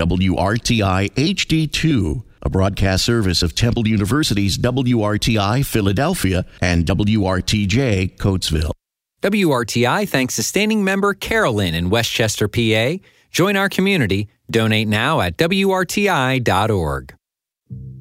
WRTI HD2, a broadcast service of Temple University's WRTI Philadelphia and WRTJ Coatesville. WRTI thanks sustaining member Carolyn in Westchester, PA. Join our community. Donate now at WRTI.org.